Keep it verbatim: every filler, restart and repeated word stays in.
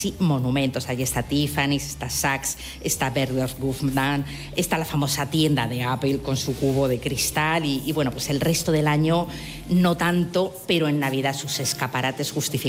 Sí, monumentos. Ahí está Tiffany's, está Saks, está Bergdorf Goodman, está la famosa tienda de Apple con su cubo de cristal y, y bueno, pues el resto del año no tanto, pero en Navidad sus escaparates justifican